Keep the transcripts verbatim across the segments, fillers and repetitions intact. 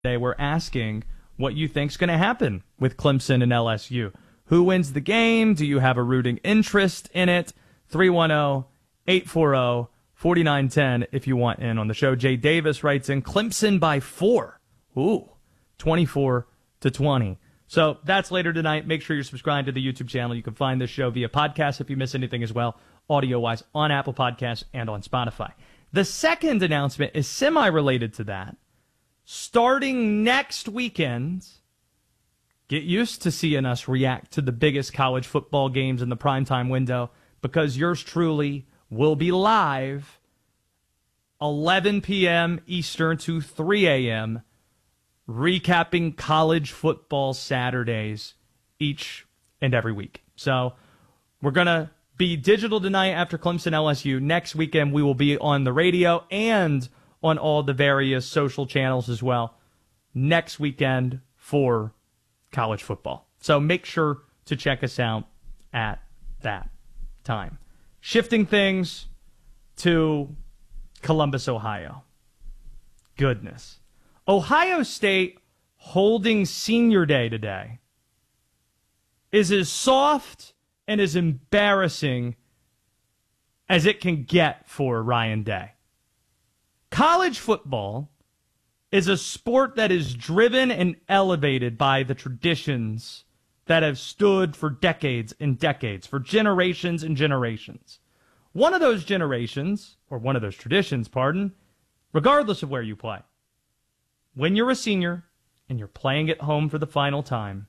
Today we're asking what you think's going to happen with Clemson and L S U. Who wins the game? Do you have a rooting interest in it? three one zero, eight four zero, four nine one zero if you want in on the show. Jay Davis writes in, Clemson by four. Ooh, twenty-four to twenty. So that's later tonight. Make sure you're subscribed to the YouTube channel. You can find this show via podcast if you miss anything as well, audio-wise, on Apple Podcasts and on Spotify. The second announcement is semi-related to that. Starting next weekend, get used to seeing us react to the biggest college football games in the primetime window, because yours truly will be live eleven p.m. Eastern to three a.m., recapping college football Saturdays each and every week. So we're going to be digital tonight after Clemson L S U. Next weekend, we will be on the radio and on all the various social channels as well next weekend for college football. So make sure to check us out at that time. Shifting things to Columbus, Ohio. Goodness. Ohio State holding Senior Day today is as soft and as embarrassing as it can get for Ryan Day. College football is a sport that is driven and elevated by the traditions that have stood for decades and decades, for generations and generations. One of those generations, or one of those traditions, pardon, regardless of where you play, when you're a senior and you're playing at home for the final time,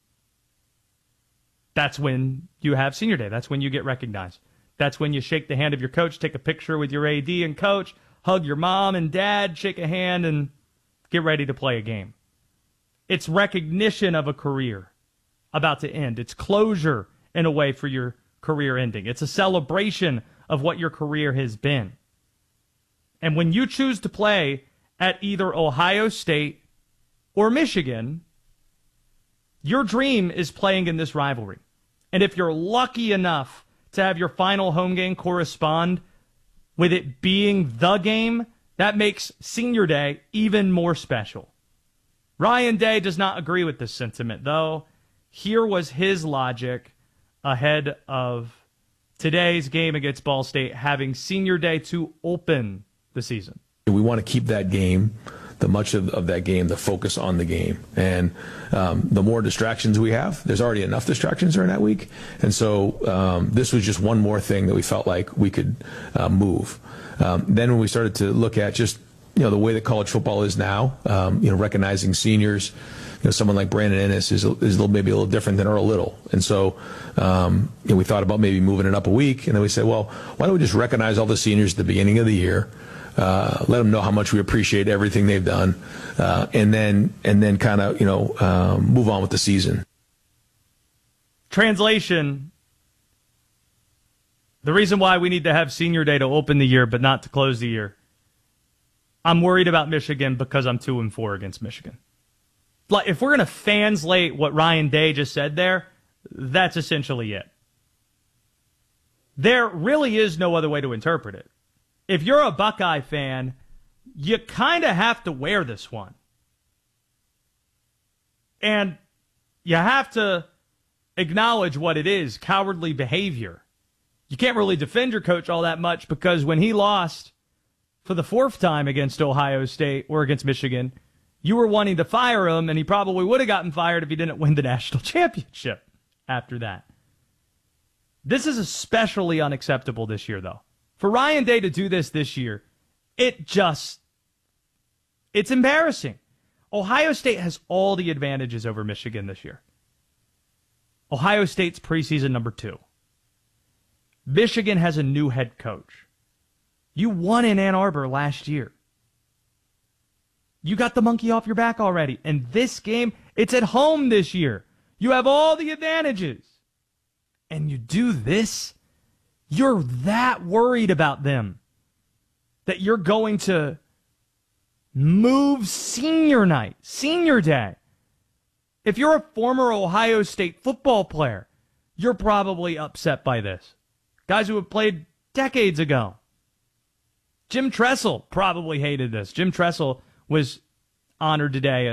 that's when you have Senior Day. That's when you get recognized. That's when you shake the hand of your coach, take a picture with your A D and coach, hug your mom and dad, shake a hand, and get ready to play a game. It's recognition of a career about to end. It's closure, in a way, for your career ending. It's a celebration of what your career has been. And when you choose to play at either Ohio State or Michigan, your dream is playing in this rivalry. And if you're lucky enough to have your final home game correspond with it being the game, that makes Senior Day even more special. Ryan Day does not agree with this sentiment, though. Here was his logic ahead of today's game against Ball State, having Senior Day to open the season. We want to keep that game, the much of, of that game, the focus on the game. And um, the more distractions we have, there's already enough distractions during that week. And so um, this was just one more thing that we felt like we could uh, move. Um, then when we started to look at just, you know, the way that college football is now, um, you know, recognizing seniors, you know, someone like Brandon Ennis is, is a little, maybe a little different than Earl Little. And so um, you know, we thought about maybe moving it up a week. And then we said, well, why don't we just recognize all the seniors at the beginning of the year? Uh, let them know how much we appreciate everything they've done, uh, and then and then kind of you know um, move on with the season. Translation: the reason why we need to have Senior Day to open the year but not to close the year. I'm worried about Michigan because I'm two and four against Michigan. Like, if we're gonna translate what Ryan Day just said there, that's essentially it. There really is no other way to interpret it. If you're a Buckeye fan, you kind of have to wear this one. And you have to acknowledge what it is, cowardly behavior. You can't really defend your coach all that much because when he lost for the fourth time against Ohio State or against Michigan, you were wanting to fire him, and he probably would have gotten fired if he didn't win the national championship after that. This is especially unacceptable this year, though. For Ryan Day to do this this year, it just, it's embarrassing. Ohio State has all the advantages over Michigan this year. Ohio State's preseason number two. Michigan has a new head coach. You won in Ann Arbor last year. You got the monkey off your back already. And this game, it's at home this year. You have all the advantages. And you do this? You're that worried about them that you're going to move senior night, Senior Day. If you're a former Ohio State football player, you're probably upset by this. Guys who have played decades ago. Jim Tressel probably hated this. Jim Tressel was honored today